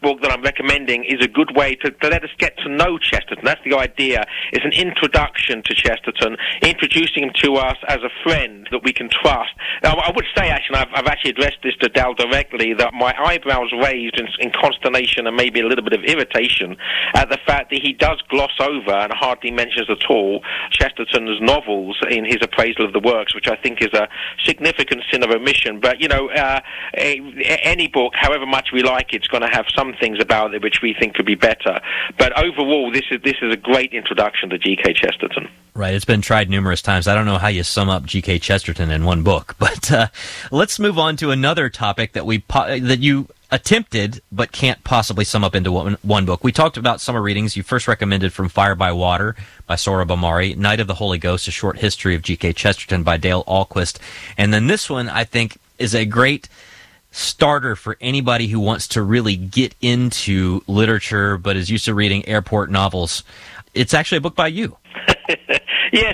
book that I'm recommending is a good way to let us get to know Chesterton. That's the idea. It's an introduction to Chesterton, introducing him to us as a friend that we can trust. Now, I would say, actually, I've actually addressed this to Dal directly, that my eyebrows raised in consternation and maybe a little bit of irritation at the fact that he does gloss over and hardly mentions at all Chesterton's novels in his appraisal of the works, which I think is a significant sin of omission. But, any book, however much we like it's going to have some things about it which we think could be better. But overall, this is a great introduction to G.K. Chesterton. Right, it's been tried numerous times. I don't know how you sum up G.K. Chesterton in one book, but let's move on to another topic that you attempted but can't possibly sum up into one book. We talked about summer readings. You first recommended From Fire by Water by Sohrab Ahmari, Night of the Holy Ghost, A Short History of G.K. Chesterton by Dale Ahlquist, and then this one, I think, is a great starter for anybody who wants to really get into literature but is used to reading airport novels. It's actually a book by you. Yes,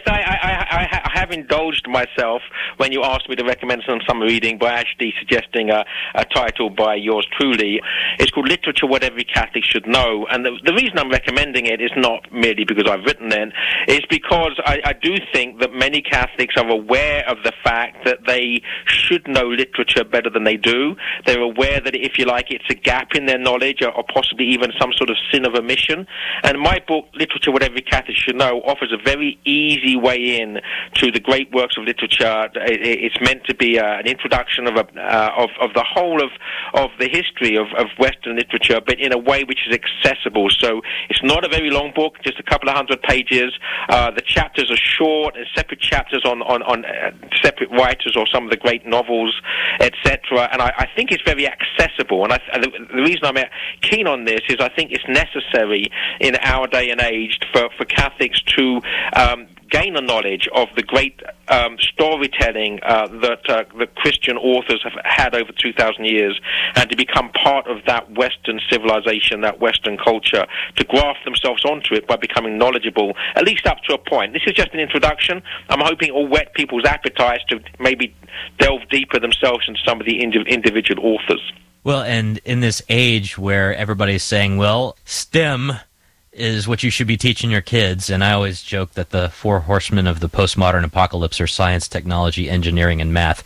I have indulged myself when you asked me to recommend some summer reading by actually suggesting a title by yours truly. It's called Literature What Every Catholic Should Know, and the reason I'm recommending it is not merely because I've written it, it's because I do think that many Catholics are aware of the fact that they should know literature better than they do. They're aware that, if you like, it's a gap in their knowledge or possibly even some sort of sin of omission. And my book, Literature What Every Catholic Should Know, offers a very easy way in to the great works of literature. It's meant to be an introduction of the whole of the history of Western literature, but in a way which is accessible. So it's not a very long book, just a couple of 100 pages. The chapters are short, and separate chapters on separate writers or some of the great novels, etc. And I think it's very accessible. And the reason I'm keen on this is I think it's necessary in our day and age for Catholics to gain a knowledge of the great storytelling that Christian authors have had over 2,000 years, and to become part of that Western civilization, that Western culture, to graft themselves onto it by becoming knowledgeable, at least up to a point. This is just an introduction. I'm hoping it will whet people's appetites to maybe delve deeper themselves into some of the individual authors. Well, and in this age where everybody's saying, well, STEM is what you should be teaching your kids, and I always joke that the four horsemen of the postmodern apocalypse are science, technology, engineering, and math.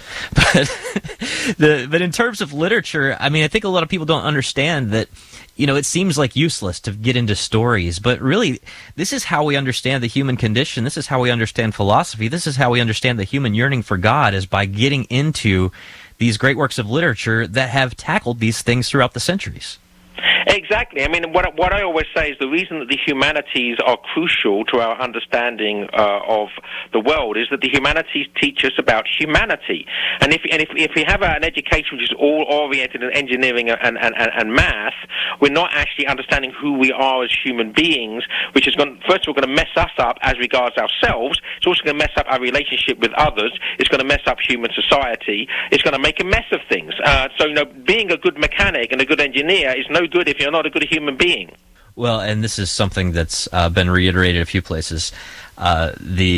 But in terms of literature, I mean, I think a lot of people don't understand that, it seems like useless to get into stories, but really, this is how we understand the human condition. This is how we understand philosophy. This is how we understand the human yearning for God, is by getting into these great works of literature that have tackled these things throughout the centuries. Exactly. I mean, what I always say is the reason that the humanities are crucial to our understanding of the world is that the humanities teach us about humanity. And if we have an education which is all oriented in engineering and math, we're not actually understanding who we are as human beings, which is first of all going to mess us up as regards ourselves. It's also going to mess up our relationship with others. It's going to mess up human society. It's going to make a mess of things. So being a good mechanic and a good engineer is no good if you're not a good human being. Well, and this is something that's been reiterated a few places. I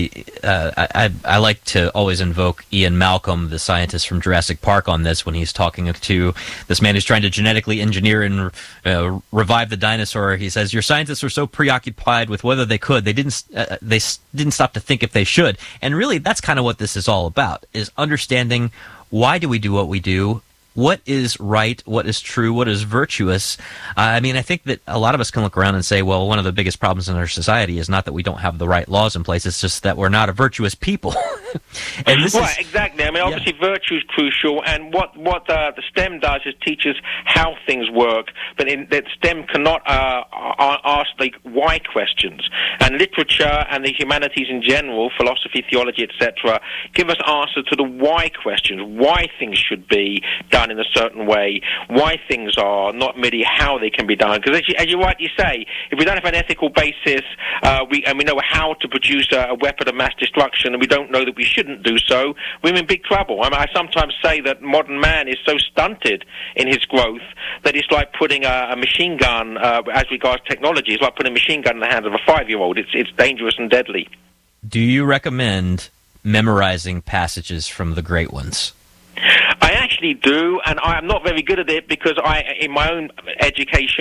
like to always invoke Ian Malcolm, the scientist from Jurassic Park, on this when he's talking to this man who's trying to genetically engineer and revive the dinosaur. He says, "Your scientists were so preoccupied with whether they could, they didn't stop to think if they should." And really, that's kind of what this is all about: is understanding why do we do what we do. What is right, what is true, what is virtuous? I mean, I think that a lot of us can look around and say, well, one of the biggest problems in our society is not that we don't have the right laws in place, it's just that we're not a virtuous people. And this right, exactly. I mean, obviously, virtue is crucial, and what the STEM does is teaches how things work, but that STEM cannot ask the why questions. And literature and the humanities in general, philosophy, theology, etc., give us answers to the why questions, why things should be done in a certain way, why things are, not merely how they can be done. Because as you rightly say, if we don't have an ethical basis, we know how to produce a weapon of mass destruction, and we don't know that we shouldn't do so, we're in big trouble. I sometimes say that modern man is so stunted in his growth that it's like putting a machine gun, as regards technology, it's like putting a machine gun in the hands of a 5-year-old. It's dangerous and deadly. Do you recommend memorizing passages from the great ones? I actually do, and I'm not very good at it because in my own education,